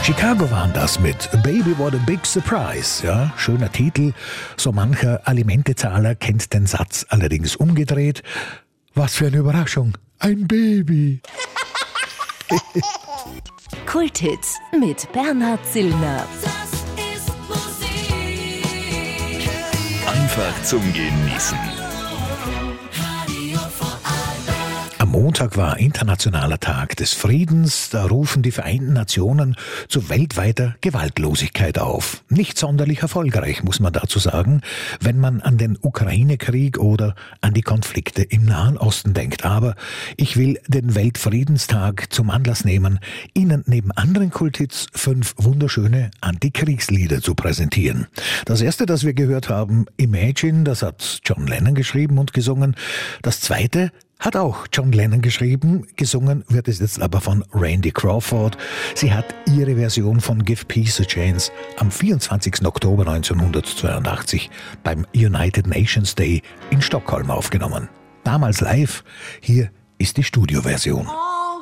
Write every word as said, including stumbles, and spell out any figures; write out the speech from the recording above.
Chicago waren das mit Baby What a Big Surprise. Ja, schöner Titel. So mancher Alimentezahler kennt den Satz allerdings umgedreht. Was für eine Überraschung. Ein Baby. Kulthits mit Bernhard Zillner. Einfach zum Genießen. Am Montag war Internationaler Tag des Friedens. Da rufen die Vereinten Nationen zu weltweiter Gewaltlosigkeit auf. Nicht sonderlich erfolgreich, muss man dazu sagen, wenn man an den Ukraine-Krieg oder an die Konflikte im Nahen Osten denkt. Aber ich will den Weltfriedenstag zum Anlass nehmen, Ihnen neben anderen Kulthits fünf wunderschöne Antikriegslieder zu präsentieren. Das erste, das wir gehört haben, Imagine, das hat John Lennon geschrieben und gesungen. Das zweite hat auch John Lennon geschrieben, gesungen wird es jetzt aber von Randy Crawford. Sie hat ihre Version von Give Peace a Chance am vierundzwanzigsten Oktober neunzehnhundertzweiundachtzig beim United Nations Day in Stockholm aufgenommen. Damals live, hier ist die Studioversion.